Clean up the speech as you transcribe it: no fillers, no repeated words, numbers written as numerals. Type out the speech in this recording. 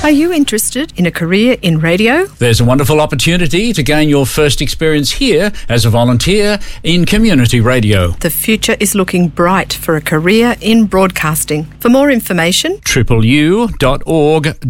Are you interested in a career in radio? There's a wonderful opportunity to gain your first experience here as a volunteer in community radio. The future is looking bright for a career in broadcasting. For more information, www.u.org.au